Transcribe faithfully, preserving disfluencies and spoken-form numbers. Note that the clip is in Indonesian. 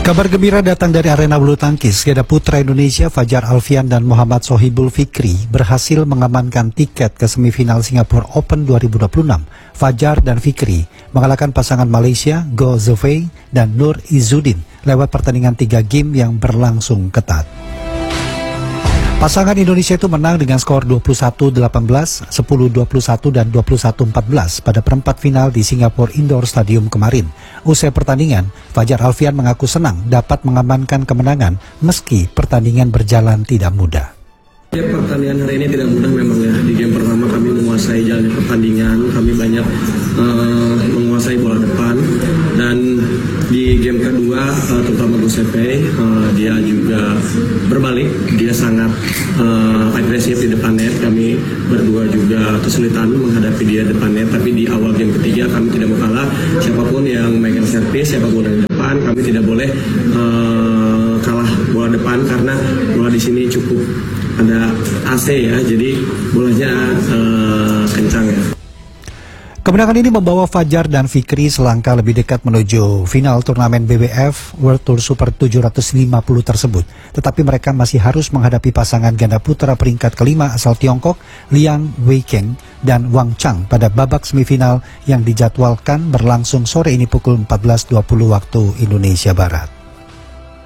Kabar gembira datang dari arena bulu tangkis. Ganda putra Indonesia Fajar Alfian dan Muhammad Sohibul Fikri berhasil mengamankan tiket ke semifinal Singapore Open dua ribu dua puluh enam. Fajar dan Fikri mengalahkan pasangan Malaysia Go Zufei dan Nur Izzuddin lewat pertandingan tiga game yang berlangsung ketat. Pasangan Indonesia itu menang dengan skor dua puluh satu delapan belas, sepuluh dua puluh satu, dan dua puluh satu empat belas pada perempat final di Singapore Indoor Stadium kemarin. Usai pertandingan, Fajar Alfian mengaku senang dapat mengamankan kemenangan meski pertandingan berjalan tidak mudah. Ya, pertandingan hari ini tidak mudah memang ya. Di game pertama kami menguasai jalan pertandingan, kami banyak uh, menguasai bola depan, dan di game kedua uh, terutama Giuseppe uh, dia juga berbalik, dia sangat uh, agresif di depan net. Kami berdua juga kesulitan menghadapi dia depan net, tapi di awal game ketiga kami tidak mau kalah. Siapapun yang megang servis, siapapun yang di depan, kami tidak boleh uh, kalah bola depan karena bola di sini cukup ada A C ya, jadi bolanya uh, kencang ya. Kemenangan ini membawa Fajar dan Fikri selangkah lebih dekat menuju final turnamen B W F World Tour Super tujuh ratus lima puluh tersebut. Tetapi mereka masih harus menghadapi pasangan ganda putra peringkat kelima asal Tiongkok, Liang Weikeng dan Wang Chang pada babak semifinal yang dijadwalkan berlangsung sore ini pukul empat belas dua puluh waktu Indonesia Barat.